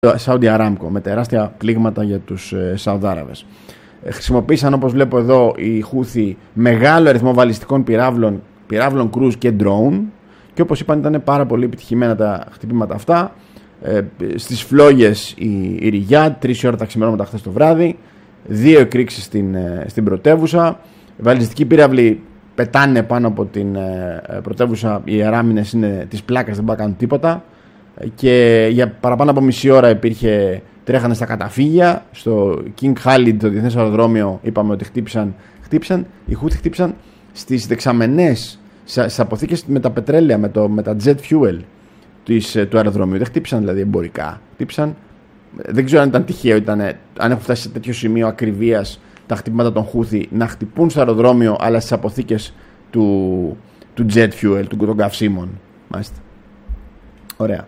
Saudi Aramco, με τεράστια πλήγματα για τους Σαουδάραβες. Χρησιμοποίησαν, όπως βλέπω εδώ, οι Χούθι μεγάλο αριθμό βαλιστικών πυράβλων cruise και drone, και όπως είπαν ήταν πάρα πολύ επιτυχημένα τα χτυπήματα αυτά. Στις φλόγες η Ριγιάντ, 3 ώρα τα ξημερώματα χθες το βράδυ, 2 εκρήξεις στην πρωτεύουσα. Βαλιστικοί πύραυλοι πετάνε πάνω από την πρωτεύουσα, οι αεράμινες είναι της πλάκας, δεν μπορούν να κάνουν τίποτα, και για παραπάνω από μισή ώρα τρέχανε στα καταφύγια. Στο King Khalid, το διεθνές αεροδρόμιο, είπαμε ότι χτύπησαν, οι Χούθι χτύπησαν στις δεξαμενές, στις αποθήκες με τα πετρέλαια, με τα jet fuel του αεροδρομίου. Δεν χτύπησαν δηλαδή εμπορικά, χτύπησαν. Δεν ξέρω αν ήταν τυχαίο, αν έχουν φτάσει σε τέτοιο σημείο ακριβίας τα χτυπήματα των Χούθι να χτυπούν στο αεροδρόμιο, αλλά στις αποθήκες του jet fuel, των καυσίμων. Μάλιστα. Ωραία.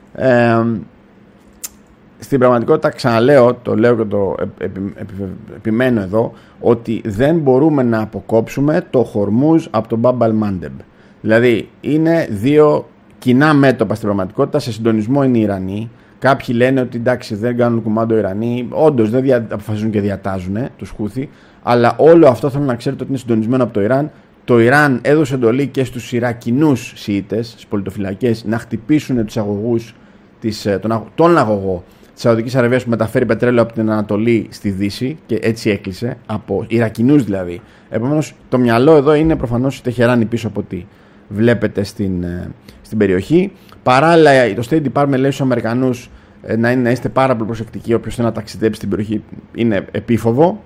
Στην πραγματικότητα, ξαναλέω, το λέω και το επιμένω εδώ, ότι δεν μπορούμε να αποκόψουμε το Χορμούζ από τον Μπαμπ Αλ-Μάντεμπ. Δηλαδή είναι δύο κοινά μέτωπα στην πραγματικότητα, σε συντονισμό είναι οι Ιρανοί. Κάποιοι λένε ότι εντάξει, δεν κάνουν κουμάντο οι Ιρανοί, όντως δεν αποφασίζουν και διατάζουν τους Χούθι, αλλά όλο αυτό θέλω να ξέρετε ότι είναι συντονισμένο από το Ιράν. Το Ιράν έδωσε εντολή και στους Ιρακινούς Σιήτες, στις πολιτοφυλακές, να χτυπήσουν τους αγωγούς, τον αγωγό της Σαουδικής Αραβίας που μεταφέρει πετρέλαιο από την Ανατολή στη Δύση, και έτσι έκλεισε, από Ιρακινούς δηλαδή. Επομένως, το μυαλό εδώ είναι προφανώς η Τεχεράνη πίσω από ό,τι βλέπετε στην περιοχή. Παράλληλα, το State Department λέει στους Αμερικανούς να είστε πάρα πολύ προσεκτικοί, όποιος θέλει να ταξιδέψει στην περιοχή είναι επίφοβο.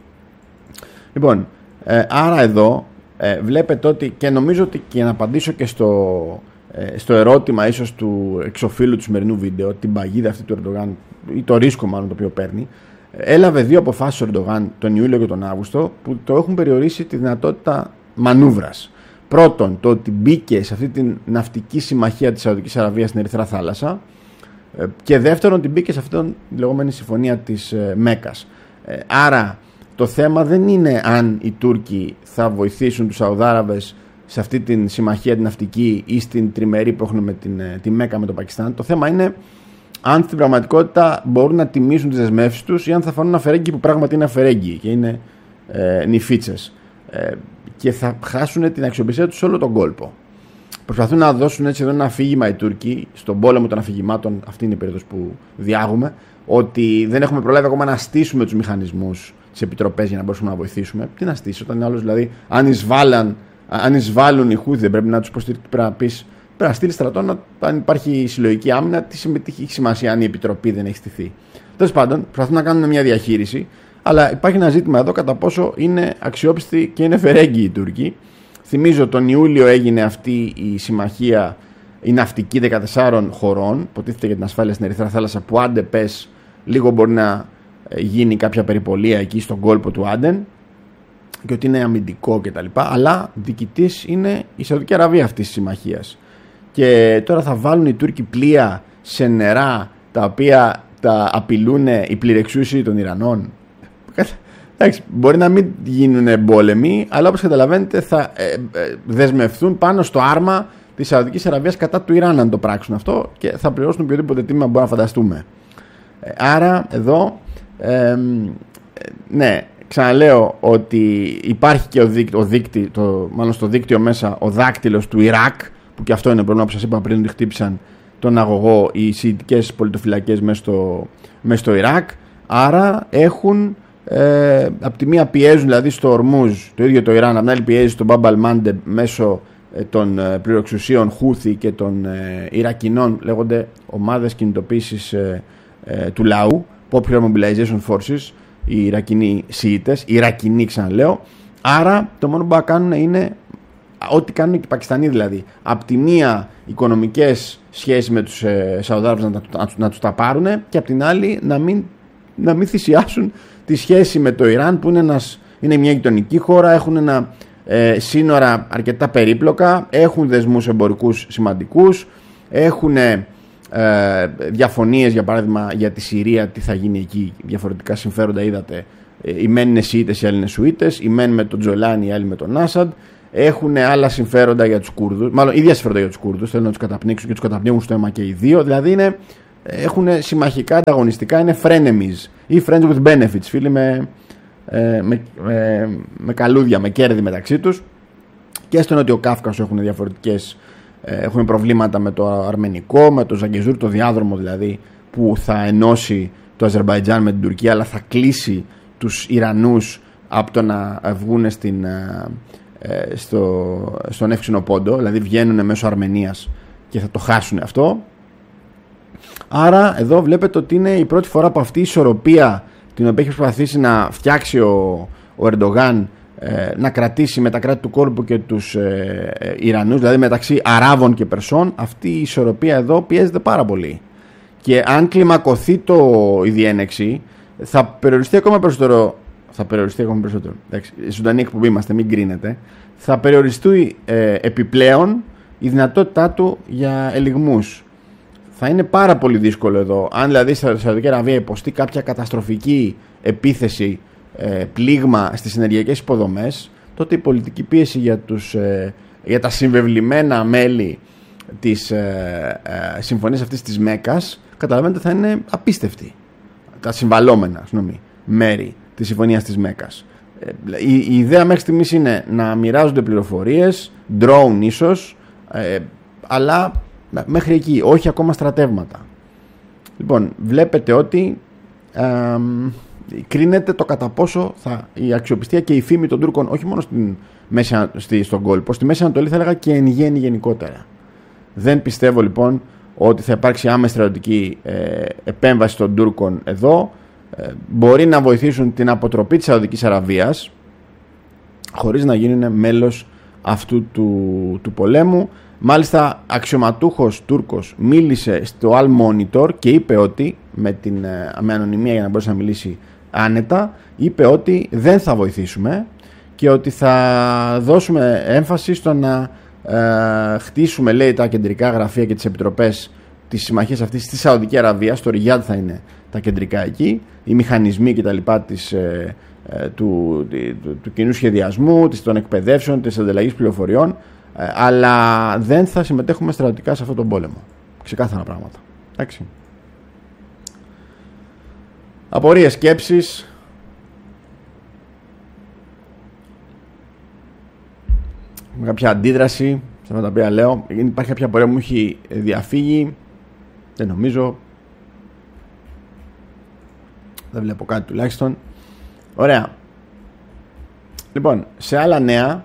Λοιπόν, άρα εδώ βλέπετε ότι, και νομίζω ότι, και να απαντήσω και στο ερώτημα ίσως του εξωφύλου του σημερινού βίντεο, την παγίδα αυτή του Ερντογάν, ή το ρίσκο μάλλον το οποίο παίρνει, έλαβε 2 αποφάσεις ο Ερντογάν τον Ιούλιο και τον Αύγουστο που το έχουν περιορίσει τη δυνατότητα μανούβρας. Πρώτον, το ότι μπήκε σε αυτή την ναυτική συμμαχία της Σαουδικής Αραβίας στην Ερυθρά Θάλασσα, και δεύτερον, ότι μπήκε σε αυτή τη λεγόμενη συμφωνία της Μέκας. Άρα το θέμα δεν είναι αν οι Τούρκοι θα βοηθήσουν τους Σαουδάραβες σε αυτή τη συμμαχία την ναυτική ή στην τριμερή που έχουν με τη Μέκα με το Πακιστάν. Το θέμα είναι αν στην πραγματικότητα μπορούν να τιμήσουν τις δεσμεύσεις τους ή αν θα φανούν αφαιρέγγοι που πράγματι είναι αφαιρέγγοι και είναι νηφίτσες, και θα χάσουν την αξιοπιστία τους σε όλο τον κόλπο. Προσπαθούν να δώσουν έτσι εδώ ένα αφήγημα οι Τούρκοι στον πόλεμο των αφηγημάτων, αυτή είναι η περίοδος που διάγουμε, ότι δεν έχουμε προλάβει ακόμα να στήσουμε τους μηχανισμούς, τις επιτροπές για να μπορούμε να βοηθήσουμε. Τι να στήσει, όταν άλλος δηλαδή, αν εισβάλλουν οι Χούθι, δεν πρέπει να τους υποστηρίξει, πρέπει να στείλει στρατό, αν υπάρχει συλλογική άμυνα, τι έχει σημασία αν η επιτροπή δεν έχει στηθεί. Τέλος πάντων, προσπαθούν να κάνουν μια διαχείριση, αλλά υπάρχει ένα ζήτημα εδώ κατά πόσο είναι αξιόπιστοι και είναι φερέγγοι οι Τούρκοι. Θυμίζω τον Ιούλιο έγινε αυτή η συμμαχία, η ναυτική 14 χωρών, υποτίθεται για την ασφάλεια στην Ερυθρά Θάλασσα, που άντε πες λίγο μπορεί να γίνει κάποια περιπολία εκεί στον κόλπο του Άντεν και ότι είναι αμυντικό κτλ. Αλλά διοικητής είναι η Σαουδική Αραβία αυτής της συμμαχίας. Και τώρα θα βάλουν οι Τούρκοι πλοία σε νερά τα οποία τα απειλούν οι πληρεξούσιοι των Ιρανών. Εντάξει, μπορεί να μην γίνουν πόλεμοι, αλλά όπως καταλαβαίνετε θα δεσμευθούν πάνω στο άρμα της Σαουδικής Αραβίας κατά του Ιράν αν το πράξουν αυτό, και θα πληρώσουν οποιοδήποτε τίμημα μπορούμε να φανταστούμε. Άρα εδώ ναι, ξαναλέω ότι υπάρχει και μάλλον στο δίκτυο μέσα ο δάκτυλος του Ιράκ, που και αυτό είναι πρόβλημα που σας είπα πριν, ότι χτύπησαν τον αγωγό οι σιητικές πολιτοφυλακές μέσα στο Ιράκ. Άρα έχουν από τη μία πιέζουν δηλαδή στο Ορμούζ το ίδιο το Ιράν, από την άλλη πιέζει στον Μπαμπ Αλ-Μάντεμπ μέσω των πληροεξουσίων Χούθι και των Ιρακινών, λέγονται ομάδες κινητοποίησης του λαού, Popular Mobilization Forces, οι Ιρακινοί Σιήτες, οι Ιρακινοί ξαναλέω. Άρα το μόνο που μπορούν να κάνουν είναι ό,τι κάνουν και οι Πακιστανοί, δηλαδή απ' τη μία οικονομικές σχέσεις με τους Σαουδάραβες να τους τα πάρουν, και απ' την άλλη να μην θυσιάσουν τη σχέση με το Ιράν, που είναι μια γειτονική χώρα, έχουν ένα σύνορα αρκετά περίπλοκα, έχουν δεσμούς εμπορικούς σημαντικούς, έχουν διαφωνίες για παράδειγμα για τη Συρία, τι θα γίνει εκεί, διαφορετικά συμφέροντα είδατε, οι μεν είναι Σιήτες, οι άλλοι είναι Σουίτες, οι μεν με τον Τζολάνι, οι άλλοι με τον Άσαντ, έχουν άλλα συμφέροντα για τους Κούρδους, μάλλον ίδια συμφέροντα για τους Κούρδους, θέλουν να τους καταπνίξουν και τους καταπνίγουν στο αίμα και οι δύο, δηλαδή είναι έχουν συμμαχικά ανταγωνιστικά, είναι frenemies ή friends with benefits, φίλοι με καλούδια, με κέρδη μεταξύ τους. Και στο Νότιο Κάφκασο έχουν έχουν προβλήματα με το αρμενικό, με το Ζαγκεζούρ, το διάδρομο δηλαδή, που θα ενώσει το Αζερμπαϊτζάν με την Τουρκία, αλλά θα κλείσει τους Ιρανούς από το να βγουν στον Εύξηνο Πόντο, δηλαδή βγαίνουν μέσω Αρμενίας και θα το χάσουν αυτό. Άρα εδώ βλέπετε ότι είναι η πρώτη φορά που αυτή η ισορροπία την οποία έχει προσπαθήσει να φτιάξει ο Ερντογάν, να κρατήσει με τα κράτη του κόλπου και τους Ιρανούς, δηλαδή μεταξύ Αράβων και Περσών, αυτή η ισορροπία εδώ πιέζεται πάρα πολύ. Και αν κλιμακωθεί η διένεξη, θα περιοριστεί ακόμα περισσότερο. Εντάξει, ζωντανή εκπομπή είμαστε, μην κρίνετε. Θα περιοριστεί επιπλέον η δυνατότητά του για ελιγμούς. Θα είναι πάρα πολύ δύσκολο εδώ. Αν δηλαδή η Σαουδική Αραβία υποστεί κάποια καταστροφική επίθεση, πλήγμα στις ενεργειακές υποδομές, τότε η πολιτική πίεση για τα συμβεβλημένα μέλη της συμφωνίας αυτής της Μέκας, καταλαβαίνετε, θα είναι απίστευτη. Τα συμβαλόμενα μέρη της συμφωνίας της Μέκας. Η ιδέα μέχρι στιγμής είναι να μοιράζονται πληροφορίες, drone ίσως, αλλά μέχρι εκεί, όχι ακόμα στρατεύματα. Λοιπόν, βλέπετε ότι κρίνεται το κατά πόσο η αξιοπιστία και η φήμη των Τούρκων, όχι μόνο στον κόλπο, στη Μέση Ανατολή, θα έλεγα και εν γέννη γενικότερα. Δεν πιστεύω λοιπόν ότι θα υπάρξει άμεση στρατιωτική επέμβαση των Τούρκων εδώ. Μπορεί να βοηθήσουν την αποτροπή της Σαουδικής Αραβίας χωρίς να γίνουν μέλος αυτού του πολέμου. Μάλιστα, αξιωματούχος Τούρκος μίλησε στο Al Monitor και είπε ότι, με ανωνυμία για να μπορέσει να μιλήσει άνετα, είπε ότι δεν θα βοηθήσουμε και ότι θα δώσουμε έμφαση στο να χτίσουμε, λέει, τα κεντρικά γραφεία και τις επιτροπές της συμμαχίας αυτής στη Σαουδική Αραβία. Στο Ριάντ θα είναι τα κεντρικά εκεί, οι μηχανισμοί και τα λοιπά του κοινού σχεδιασμού, των εκπαιδεύσεων, της ανταλλαγής πληροφοριών, αλλά δεν θα συμμετέχουμε στρατιωτικά σε αυτόν τον πόλεμο. Ξεκάθαρα πράγματα. Εντάξει. Απορίες, σκέψεις? Με κάποια αντίδραση σε αυτά τα οποία λέω? Υπάρχει κάποια απορία που μου έχει διαφύγει? Δεν νομίζω. Δεν βλέπω κάτι τουλάχιστον. Ωραία. Λοιπόν, σε άλλα νέα,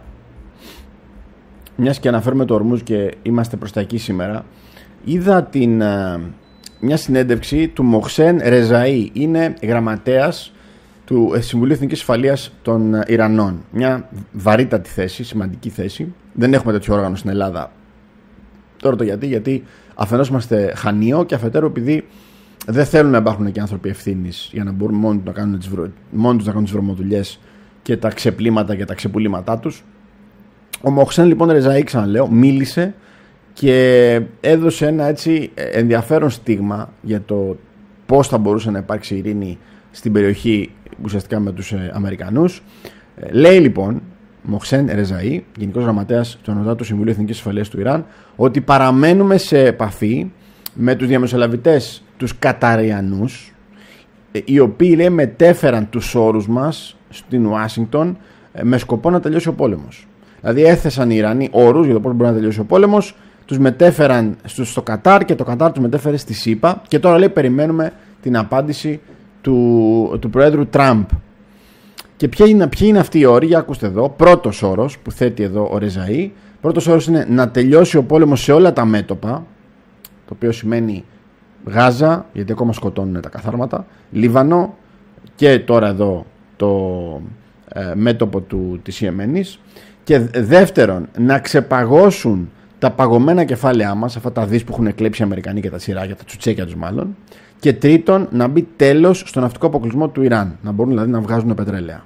μιας και αναφέρουμε το Ορμούζ και είμαστε προς τα εκεί σήμερα, είδα μια συνέντευξη του Μοχσέν Ρεζαή. Είναι γραμματέας του Συμβουλίου Εθνικής Ασφαλείας των Ιρανών. Μια βαρύτατη θέση, σημαντική θέση. Δεν έχουμε τέτοιο όργανο στην Ελλάδα. Τώρα το γιατί αφενός είμαστε χανείο και αφετέρου επειδή δεν θέλουν να υπάρχουν και άνθρωποι ευθύνης για να μπορούν μόνοι τους να κάνουν τις βρωμοδουλειές και τα ξεπλήματα και τα ξεπουλήματά τους. Ο Μοχσέν λοιπόν Ρεζαή, ξαναλέω, μίλησε και έδωσε ένα έτσι ενδιαφέρον στίγμα για το πώς θα μπορούσε να υπάρξει ειρήνη στην περιοχή, ουσιαστικά με τους Αμερικανούς. Λέει λοιπόν Μοχσέν Ρεζαή, Γενικός Γραμματέας του Ανωτάτου Συμβουλίου Εθνικής Ασφαλείας του Ιράν, ότι παραμένουμε σε επαφή με τους διαμεσολαβητές, τους Καταριανούς, οι οποίοι, λέει, μετέφεραν τους όρους μας στην Ουάσιγκτον με σκοπό να τελειώσει ο πόλεμος. Δηλαδή έθεσαν οι Ιρανοί όρους για το πώς μπορεί να τελειώσει ο πόλεμος, τους μετέφεραν στο Κατάρ και το Κατάρ τους μετέφερε στη ΣΥΠΑ και τώρα, λέει, περιμένουμε την απάντηση του Προέδρου Τραμπ. Και ποιοι είναι αυτοί οι όροι? Για ακούστε εδώ. Πρώτος όρος που θέτει εδώ ο Ρεζαή, πρώτος όρος είναι να τελειώσει ο πόλεμος σε όλα τα μέτωπα, το οποίο σημαίνει Γάζα, γιατί ακόμα σκοτώνουν τα καθάρματα, Λίβανο και τώρα εδώ το μέτωπο της Ιεμένης. Και δεύτερον, να ξεπαγώσουν τα παγωμένα κεφάλαιά μας, αυτά τα δις που έχουν εκλέψει οι Αμερικανοί και τα σειράκια, τα τσουτσέκια τους μάλλον. Και τρίτον, να μπει τέλος στον ναυτικό αποκλεισμό του Ιράν, να μπορούν δηλαδή να βγάζουν πετρέλαια.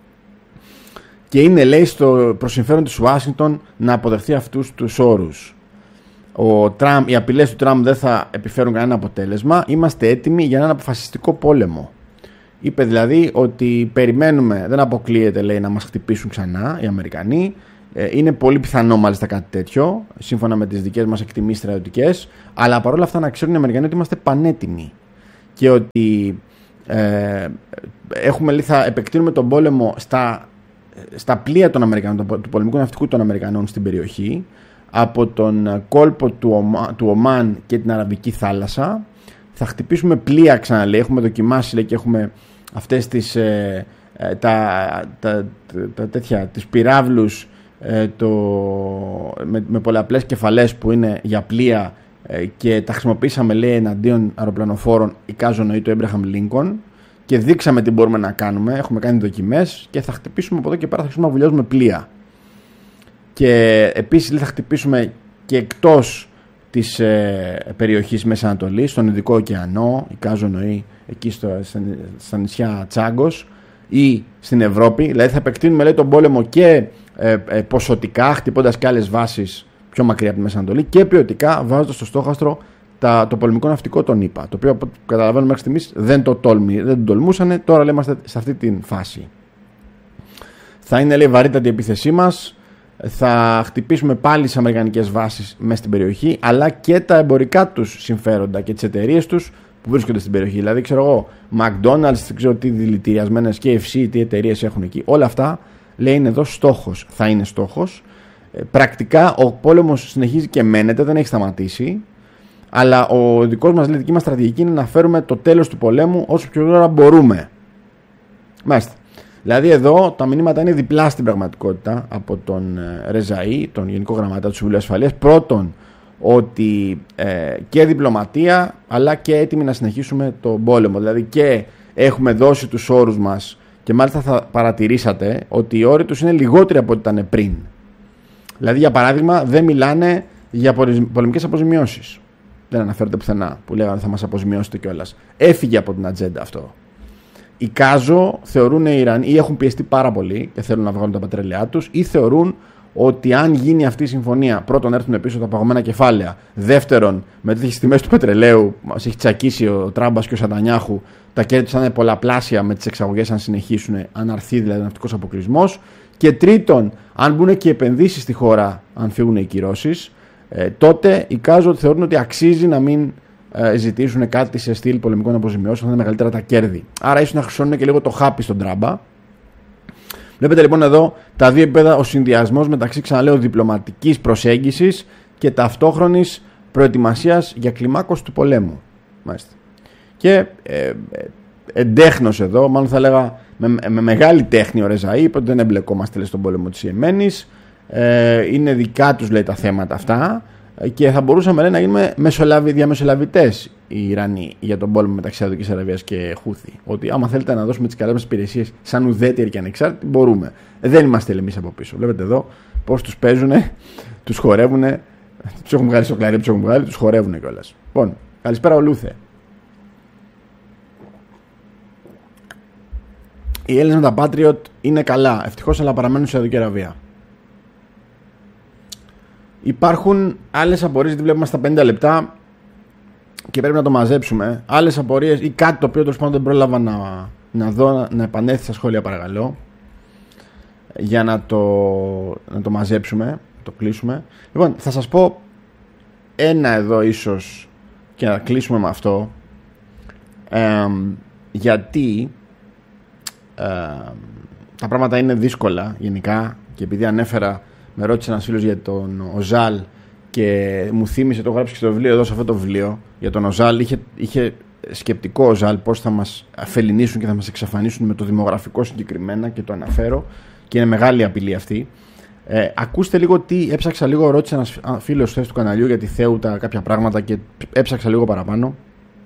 Και είναι, λέει, στο προσυμφέρον της Ουάσιγκτον να αποδεχθεί αυτούς τους όρους. Οι απειλές του Τραμπ δεν θα επιφέρουν κανένα αποτέλεσμα. Είμαστε έτοιμοι για έναν αποφασιστικό πόλεμο. Είπε δηλαδή ότι περιμένουμε, δεν αποκλείεται, λέει, να μας χτυπήσουν ξανά οι Αμερικανοί. Είναι πολύ πιθανό μάλιστα κάτι τέτοιο, σύμφωνα με τις δικές μας εκτιμήσεις στρατιωτικές, αλλά παρόλα αυτά να ξέρουν οι Αμερικανοί ότι είμαστε πανέτοιμοι και ότι θα επεκτείνουμε τον πόλεμο στα πλοία των Αμερικανών, του πολεμικού ναυτικού των Αμερικανών στην περιοχή, από τον κόλπο του Ομάν και την Αραβική θάλασσα. Θα χτυπήσουμε πλοία, ξαναλέει, έχουμε δοκιμάσει, λέει, και έχουμε αυτές τις τις πυράβλους με πολλαπλές κεφαλές που είναι για πλοία και τα χρησιμοποίησαμε, λέει, εναντίον αεροπλανοφόρων εικάζωνο ή του Έμπραχαμ Λίνκον και δείξαμε τι μπορούμε να κάνουμε. Έχουμε κάνει δοκιμές και θα χτυπήσουμε από εδώ και πέρα, θα αρχίσουμε να βουλιάζουμε πλοία. Και επίσης, λέει, θα χτυπήσουμε και εκτός της περιοχής Μέση Ανατολής, στον Ινδικό ωκεανό, εικάζωνο ή εκεί στα νησιά Τσάγκος ή στην Ευρώπη. Δηλαδή θα επεκτείνουμε, λέει, τον πόλεμο και ποσοτικά, χτυπώντας και άλλες βάσεις πιο μακριά από τη Μέση Ανατολή, και ποιοτικά, βάζοντας στο στόχαστρο το πολεμικό ναυτικό των ΗΠΑ, το οποίο, από ό,τι καταλαβαίνουμε μέχρι στιγμής, δεν το τολμούσαν. Τώρα, λέει, είμαστε σε αυτή τη φάση. Θα είναι, λέει, βαρύτατη η επίθεσή μας. Θα χτυπήσουμε πάλι τις αμερικανικές βάσεις μέσα στην περιοχή, αλλά και τα εμπορικά τους συμφέροντα και τις εταιρείες τους που βρίσκονται στην περιοχή. Δηλαδή, ξέρω εγώ, McDonald's, δεν ξέρω τι δηλητηριασμένες, KFC, τι εταιρείες έχουν εκεί. Όλα αυτά, λέει, είναι εδώ στόχος. Θα είναι στόχος. Πρακτικά ο πόλεμος συνεχίζει και μένεται, δεν έχει σταματήσει. Αλλά δική μας στρατηγική είναι να φέρουμε το τέλος του πολέμου όσο πιο γρήγορα μπορούμε. Μάλιστα. Δηλαδή εδώ τα μηνύματα είναι διπλά στην πραγματικότητα από τον Ρεζαή, τον Γενικό Γραμματέα του Συμβουλίου Ασφαλείας. Πρώτον, ότι και διπλωματία, αλλά και έτοιμοι να συνεχίσουμε τον πόλεμο. Δηλαδή και έχουμε δώσει τους όρους μας και μάλιστα θα παρατηρήσατε ότι οι όροι τους είναι λιγότεροι από ό,τι ήταν πριν. Δηλαδή, για παράδειγμα, δεν μιλάνε για πολεμικές αποζημιώσεις. Δεν αναφέρεται πουθενά που λέγανε θα μας αποζημιώσετε κιόλας. Έφυγε από την ατζέντα αυτό. Οι Κάζο θεωρούν οι Ιρανοί ή έχουν πιεστεί πάρα πολύ και θέλουν να βγάλουν τα πετρέλαιά τους, ή θεωρούν ότι αν γίνει αυτή η συμφωνία, πρώτον έρθουν πίσω τα παγωμένα κεφάλαια, δεύτερον με τέτοιες τιμές του πετρελαίου, μας έχει τσακίσει ο Τράμπας και ο Σαντανιάχου, τα κέρδη θα είναι πολλαπλάσια με τις εξαγωγές αν συνεχίσουν, αν αρθεί δηλαδή ο ναυτικός αποκλεισμός, και τρίτον, αν μπουν και επενδύσεις στη χώρα, αν φύγουν οι κυρώσεις, τότε οι Κάζο θεωρούν ότι αξίζει να μην ζητήσουν κάτι σε στυλ πολεμικών αποζημιώσεων, θα είναι μεγαλύτερα τα κέρδη. Άρα ίσως να χρυσώνουν και λίγο το χάπι στον Τράμπα. Βλέπετε λοιπόν εδώ τα δύο επίπεδα, ο συνδυασμός μεταξύ, ξαναλέω, διπλωματικής προσέγγισης και ταυτόχρονης προετοιμασίας για κλιμάκωση του πολέμου. Μάλιστα. Και εντέχνος εδώ, μάλλον θα λέγα με μεγάλη τέχνη ο Ρεζαή, είπε ότι δεν εμπλεκόμαστε στον πόλεμο της Ιεμένης, είναι δικά τους, λέει, τα θέματα αυτά και θα μπορούσαμε, λέει, να γίνουμε διαμεσολαβητές οι Ιρανοί για τον πόλεμο μεταξύ Σαουδικής Αραβίας και Χούθη. Ότι άμα θέλετε να δώσουμε τις καλές μας υπηρεσίες σαν ουδέτεροι και ανεξάρτητοι, μπορούμε. Δεν είμαστε εμείς από πίσω. Βλέπετε εδώ πώς τους παίζουνε, τους χορεύουνε, τους έχουν βγάλει στο κλαρί, τους έχουν βγάλει, τους χορεύουνε κιόλας. Λοιπόν, καλησπέρα ο Λούθε. Οι Έλληνες με τα Patriot είναι καλά, ευτυχώς, αλλά παραμένουν στη Σαουδική Αραβία. Υπάρχουν άλλες απορίες, τη βλέπουμε στα 50 λεπτά και πρέπει να το μαζέψουμε. Άλλες απορίες ή κάτι το οποίο τέλος πάντων δεν πρόλαβα να δω, να επανέλθει στα σχόλια, παρακαλώ, για να το μαζέψουμε, να το κλείσουμε. Λοιπόν, θα σας πω ένα εδώ ίσως και να κλείσουμε με αυτό, γιατί τα πράγματα είναι δύσκολα γενικά, και επειδή ανέφερα, με ρώτησε ένας φίλος για τον Οζάλ και μου θύμισε, το γράψει και στο βιβλίο εδώ, σε αυτό το βιβλίο για τον Οζάλ. Είχε σκεπτικό Οζάλ πώς θα μας αφεληνίσουν και θα μας εξαφανίσουν με το δημογραφικό συγκεκριμένα, και το αναφέρω και είναι μεγάλη απειλή αυτή. Ακούστε λίγο τι έψαξα λίγο, ρώτησε ένας φίλος του καναλιού για τη Θέουτα κάποια πράγματα και έψαξα λίγο παραπάνω.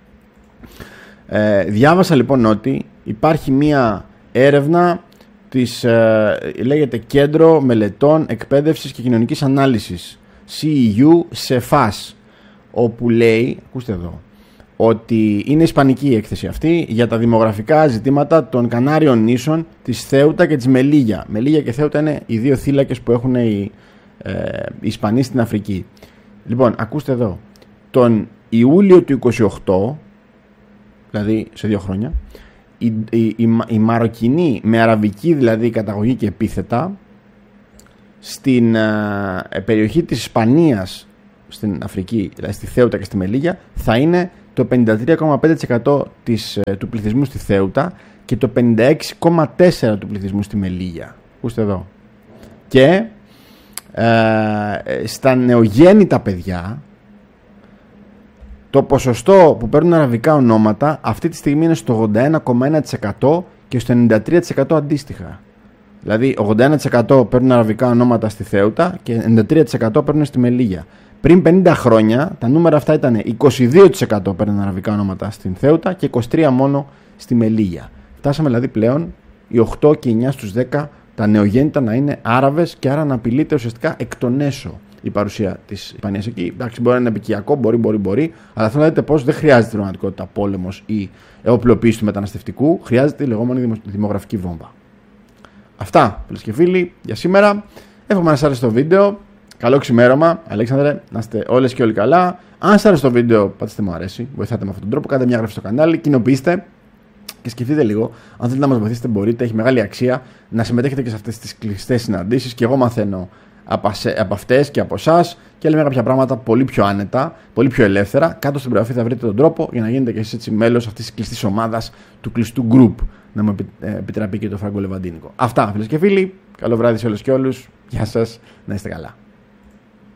Διάβασα λοιπόν ότι υπάρχει μία έρευνα λέγεται Κέντρο Μελετών Εκπαίδευσης και Κοινωνικής Ανάλυσης, CEU CEFAS, όπου λέει, ακούστε εδώ, ότι είναι ισπανική η έκθεση αυτή, για τα δημογραφικά ζητήματα των Κανάριων νήσων, της Θέουτα και της Μελίγια. Μελίγια και Θέουτα είναι οι δύο θύλακες που έχουν οι Ισπανοί στην Αφρική. Λοιπόν, ακούστε εδώ, τον Ιούλιο του 28, δηλαδή σε 2 χρόνια, οι Μαροκινοί με αραβική δηλαδή καταγωγή και επίθετα στην περιοχή της Ισπανίας, στην Αφρική, δηλαδή στη Θέουτα και στη Μελίγια, θα είναι το 53,5% του πληθυσμού στη Θέουτα και το 56,4% του πληθυσμού στη Μελίγια. Ακούστε εδώ. Και στα νεογέννητα παιδιά, το ποσοστό που παίρνουν αραβικά ονόματα αυτή τη στιγμή είναι στο 81,1% και στο 93% αντίστοιχα. Δηλαδή 81% παίρνουν αραβικά ονόματα στη Θέουτα και 93% παίρνουν στη Μελίγια. Πριν 50 χρόνια τα νούμερα αυτά ήταν 22% παίρνουν αραβικά ονόματα στην Θέουτα και 23% μόνο στη Μελίγια. Φτάσαμε δηλαδή πλέον οι 8 και 9 στους 10 τα νεογέννητα να είναι Άραβες και άρα να απειλείται ουσιαστικά εκ των έσω η παρουσία της Ισπανίας εκεί. Εντάξει, μπορεί να είναι επικιακό, μπορεί, αλλά θέλω να δείτε πως δεν χρειάζεται στην πραγματικότητα πόλεμος ή οπλοποίηση του μεταναστευτικού, χρειάζεται η λεγόμενη δημογραφική βόμβα. Αυτά, φίλες και φίλοι, για σήμερα. Εύχομαι να σας άρεσε το βίντεο. Καλό ξημέρωμα, Αλέξανδρε, να είστε όλες και όλοι καλά. Αν σας άρεσε το βίντεο, πατήστε μου αρέσει, βοηθάτε με αυτόν τον τρόπο, κάντε μια εγγραφή στο κανάλι, κοινοποιήστε και σκεφτείτε λίγο. Αν θέλετε να μας βοηθήσετε, μπορείτε, έχει μεγάλη αξία να συμμετέχετε και σε αυτές τις κλειστές συναντήσεις. Και εγώ μαθαίνω από αυτές και από εσάς και λέμε κάποια πράγματα πολύ πιο άνετα, πολύ πιο ελεύθερα. Κάτω στην περιγραφή θα βρείτε τον τρόπο για να γίνετε και εσείς έτσι μέλος αυτής της κλειστής ομάδας, του κλειστού group, να μου επιτραπεί και το Φράγκο Λεβαντίνικο. Αυτά, φίλες και φίλοι. Καλό βράδυ σε όλες και όλους. Γεια σας, να είστε καλά.